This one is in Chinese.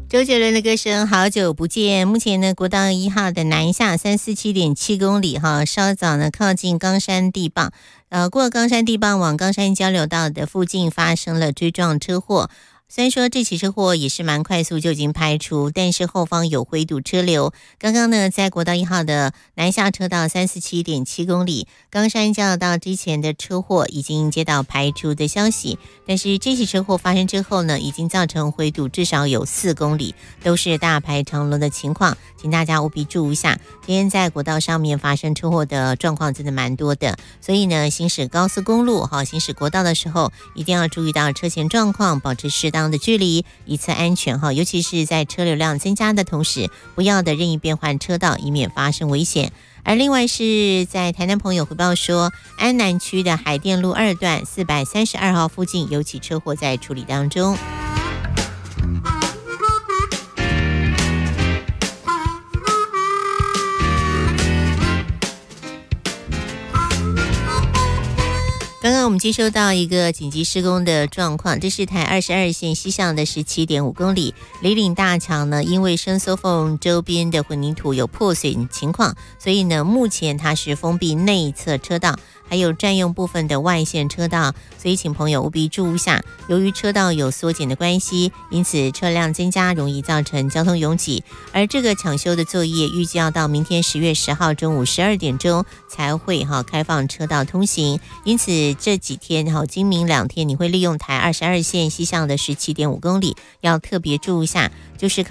周杰伦的歌声好久不见。目前呢，国道1号的南下347.7公里哈，稍早呢靠近冈山地磅，过冈山地磅往冈山交流道的附近发生了追撞车祸。虽然说这起车祸也是蛮快速就已经排除，但是后方有回堵车流。刚刚呢，在国道1号的南下车道347.7公里，冈山交流道之前的车祸已经接到排除的消息，但是这起车祸发生之后呢，已经造成回堵至少有4公里，都是大排长龙的情况，请大家务必注意一下。今天在国道上面发生车祸的状况真的蛮多的，所以呢，行驶高速公路行驶国道的时候，一定要注意到车前状况，保持适当的距离，以策安全尤其是在车流量增加的同时，不要的任意变换车道，以免发生危险。而另外是在台南朋友回报说，安南区的海淀路2段432号附近有起车祸在处理当中。刚刚我们接收到一个紧急施工的状况，这是台22线西向的17.5公里里岭大桥呢，因为伸缩缝周边的混凝土有破损情况，所以呢，目前它是封闭内侧车道，还有占用部分的外线车道，所以请朋友务必注意一下。由于车道有缩减的关系，因此车辆增加容易造成交通拥挤。而这个抢修的作业预计要到明天10月10号中午12点钟才会开放车道通行。因此这几天今明2天你会利用台22线西向的17.5公里，要特别注意一下，就是